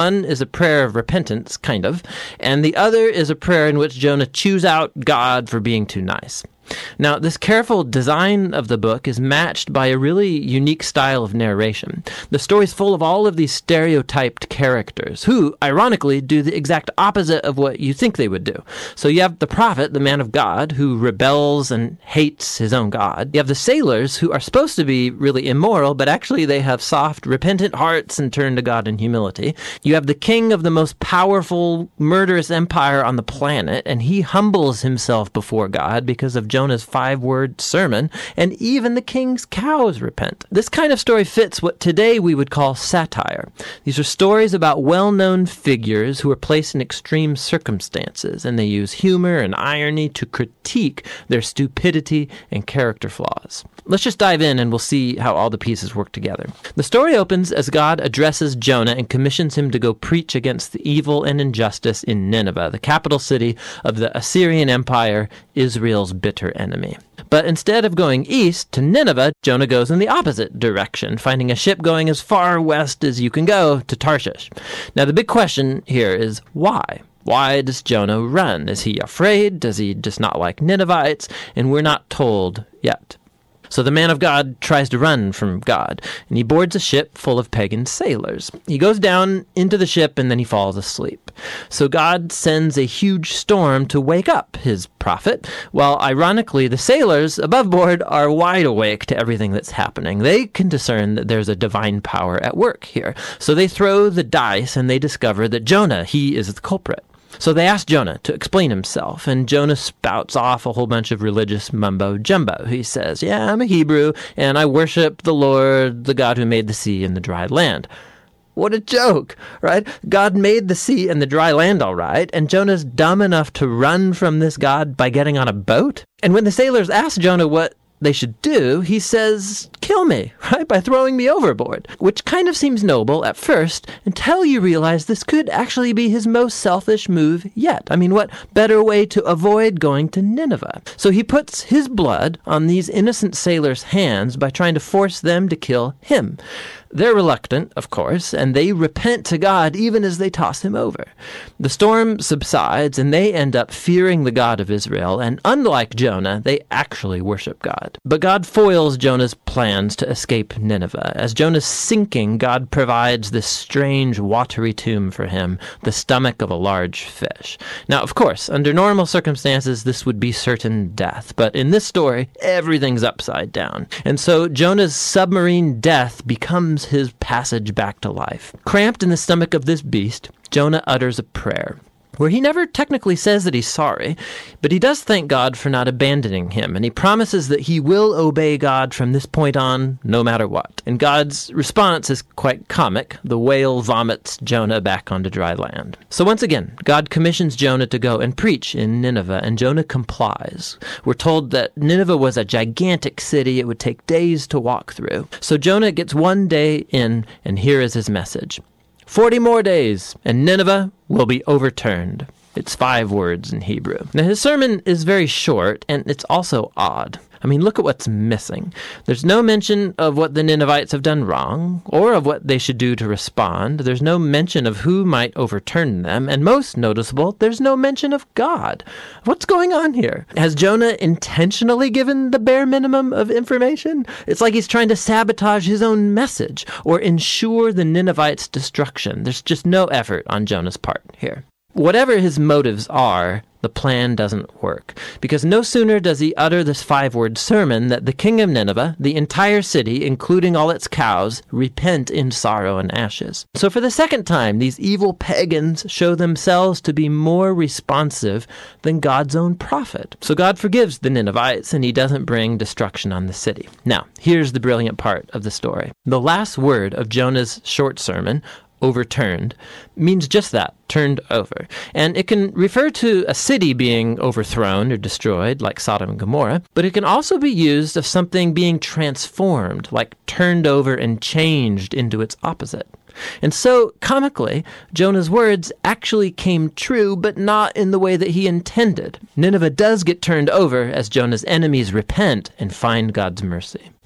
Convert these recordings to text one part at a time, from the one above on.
One is a prayer of repentance, kind of, and the other is a prayer in which Jonah chews out God for being too nice. Now, this careful design of the book is matched by a really unique style of narration. The story's full of all of these stereotyped characters who, ironically, do the exact opposite of what you think they would do. So you have the prophet, the man of God, who rebels and hates his own God. You have the sailors, who are supposed to be really immoral, but actually they have soft, repentant hearts and turn to God in humility. You have the king of the most powerful, murderous empire on the planet, and he humbles himself before God because of Jonah's 5-word sermon, and even the king's cows repent. This kind of story fits what today we would call satire. These are stories about well-known figures who are placed in extreme circumstances, and they use humor and irony to critique their stupidity and character flaws. Let's just dive in and we'll see how all the pieces work together. The story opens as God addresses Jonah and commissions him to go preach against the evil and injustice in Nineveh, the capital city of the Assyrian Empire, Israel's bitter enemy. But instead of going east to Nineveh, Jonah goes in the opposite direction, finding a ship going as far west as you can go to Tarshish. Now the big question here is why? Why does Jonah run? Is he afraid? Does he just not like Ninevites? And we're not told yet. So the man of God tries to run from God, and he boards a ship full of pagan sailors. He goes down into the ship, and then he falls asleep. So God sends a huge storm to wake up his prophet, while ironically the sailors above board are wide awake to everything that's happening. They can discern that there's a divine power at work here. So they throw the dice, and they discover that Jonah, he is the culprit. So they ask Jonah to explain himself, and Jonah spouts off a whole bunch of religious mumbo-jumbo. He says, yeah, I'm a Hebrew, and I worship the Lord, the God who made the sea and the dry land. What a joke, right? God made the sea and the dry land all right, and Jonah's dumb enough to run from this God by getting on a boat? And when the sailors ask Jonah what they should do, he says, kill me, right, by throwing me overboard, which kind of seems noble at first until you realize this could actually be his most selfish move yet. I mean, what better way to avoid going to Nineveh? So he puts his blood on these innocent sailors' hands by trying to force them to kill him. They're reluctant, of course, and they repent to God even as they toss him over. The storm subsides, and they end up fearing the God of Israel, and unlike Jonah, they actually worship God. But God foils Jonah's plans to escape Nineveh. As Jonah's sinking, God provides this strange watery tomb for him, the stomach of a large fish. Now, of course, under normal circumstances, this would be certain death, but in this story, everything's upside down. And so Jonah's submarine death becomes his passage back to life. Cramped in the stomach of this beast, Jonah utters a prayer, where he never technically says that he's sorry, but he does thank God for not abandoning him, and he promises that he will obey God from this point on, no matter what. And God's response is quite comic. The whale vomits Jonah back onto dry land. So once again, God commissions Jonah to go and preach in Nineveh, and Jonah complies. We're told that Nineveh was a gigantic city. It would take days to walk through. So Jonah gets one day in, and here is his message. 40 more days, and Nineveh will be overturned. It's 5 words in Hebrew. Now, his sermon is very short, and it's also odd. I mean, look at what's missing. There's no mention of what the Ninevites have done wrong, or of what they should do to respond. There's no mention of who might overturn them, and most noticeable, there's no mention of God. What's going on here? Has Jonah intentionally given the bare minimum of information? It's like he's trying to sabotage his own message, or ensure the Ninevites' destruction. There's just no effort on Jonah's part here. Whatever his motives are, the plan doesn't work, because no sooner does he utter this 5-word sermon that the king of Nineveh, the entire city, including all its cows, repent in sorrow and ashes. So for the second time, these evil pagans show themselves to be more responsive than God's own prophet. So God forgives the Ninevites, and he doesn't bring destruction on the city. Now, here's the brilliant part of the story. The last word of Jonah's short sermon, overturned, means just that, turned over. And it can refer to a city being overthrown or destroyed, like Sodom and Gomorrah, but it can also be used of something being transformed, like turned over and changed into its opposite. And so, comically, Jonah's words actually came true, but not in the way that he intended. Nineveh does get turned over as Jonah's enemies repent and find God's mercy.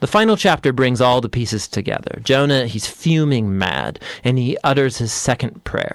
The final chapter brings all the pieces together. Jonah, he's fuming mad, and he utters his second prayer.